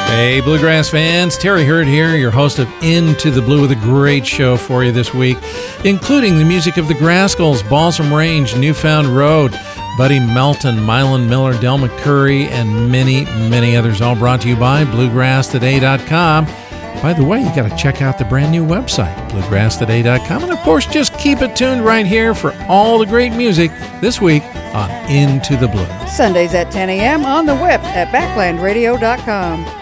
Hey, Bluegrass fans, Terry Hurd here, your host of Into the Blue, with a great show for you this week, including the music of the Grascals, Balsam Range, Newfound Road, Buddy Melton, Mylan Miller, Del McCurry, and many, many others, all brought to you by BluegrassToday.com. By the way, you got to check out the brand new website, BluegrassToday.com. And of course, just keep it tuned right here for all the great music this week on Into the Blue. Sundays at 10 a.m. on the web at BacklandRadio.com.